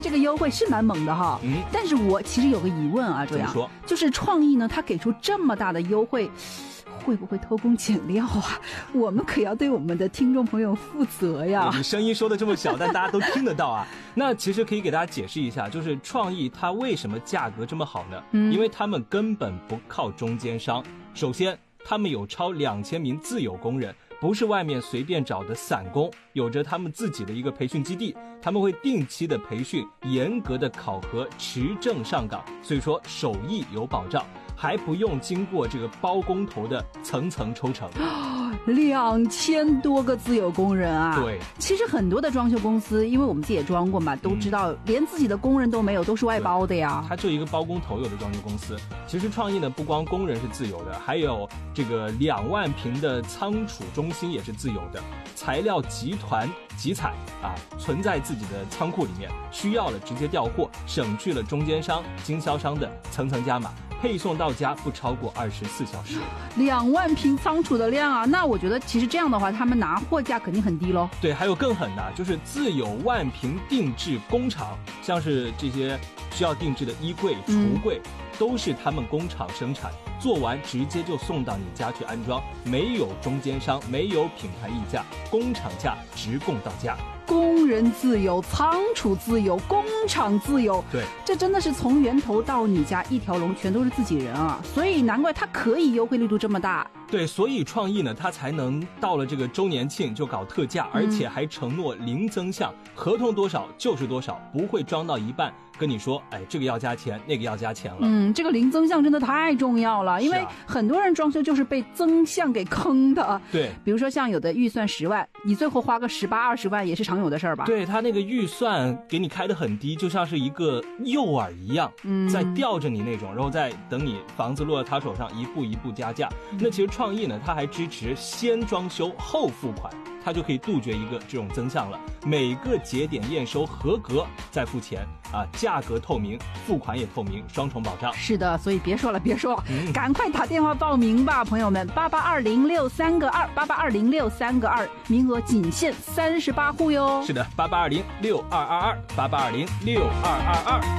这个优惠是蛮猛的哈，但是我其实有个疑问啊，这样就是创意呢，它给出这么大的优惠，会不会偷工减料啊？我们可要对我们的听众朋友负责呀。 你声音说的这么小，但大家都听得到啊。那其实可以给大家解释一下，就是创意它为什么价格这么好呢？因为他们根本不靠中间商。首先，他们有超2000名自有工人。不是外面随便找的散工，有着他们自己的一个培训基地，他们会定期的培训，严格的考核，持证上岗，所以说手艺有保障，还不用经过这个包工头的层层抽成。 2000多个自有工人啊！ 对， 其实很多的装修公司，因为我们自己也装过嘛，都知道连自己的工人都没有，都是外包的呀。 他就一个包工头有的装修公司。其实创意呢，不光工人是自有的，还有这个2万平的仓储中心也是自有的，材料集团集采啊，存在自己的仓库里面，需要了直接调货，省去了中间商、经销商的层层加码。配送到家不超过24小时 ，2万平仓储的量啊！那我觉得其实这样的话，他们拿货价肯定很低咯。 对，还有更狠的，就是自有万平定制工厂，像是这些需要定制的衣柜、橱柜，都是他们工厂生产，做完直接就送到你家去安装，没有中间商，没有品牌溢价，工厂价直供到家。 工人自由，仓储自由，工厂自由， 对， 这真的是从源头到你家一条龙，全都是自己人啊！所以难怪它可以优惠力度这么大。 对，所以创意呢，它才能到了这个周年庆就搞特价，而且还承诺零增项，合同多少就是多少，不会装到一半跟你说，哎，这个要加钱，那个要加钱了。 这个零增项真的太重要了，因为很多人装修就是被增项给坑的。 对， 比如说像有的预算10万，你最后花个18、20万也是常有的事儿吧？ 对，他那个预算给你开得很低，就像是一个诱饵一样，在吊着你那种，然后再等你房子落到他手上，一步一步加价。那其实创意呢，它还支持先装修后付款，它就可以杜绝一个这种增项了。每个节点验收合格再付钱啊，价格透明，付款也透明，双重保障。 是的，所以别说了，赶快打电话报名吧，朋友们，88206322，88206322，名额仅限38户哟。 是的，88206222，88206222。